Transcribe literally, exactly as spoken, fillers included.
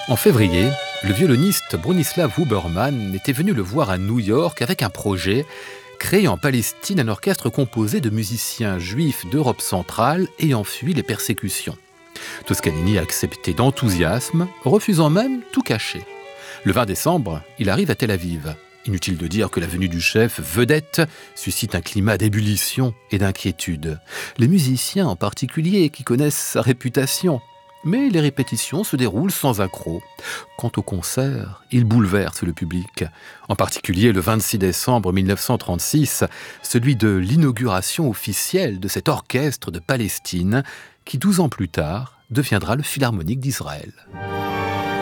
En février, le violoniste Bronislaw Huberman était venu le voir à New York avec un projet, créer en Palestine un orchestre composé de musiciens juifs d'Europe centrale ayant fui les persécutions. Toscanini a accepté d'enthousiasme, refusant même tout cacher. Le vingt décembre, il arrive à Tel Aviv. Inutile de dire que la venue du chef vedette suscite un climat d'ébullition et d'inquiétude. Les musiciens en particulier qui connaissent sa réputation. Mais les répétitions se déroulent sans accroc. Quant au concert, il bouleverse le public. En particulier le vingt-six décembre mille neuf cent trente-six, celui de l'inauguration officielle de cet orchestre de Palestine qui, douze ans plus tard, deviendra le Philharmonique d'Israël.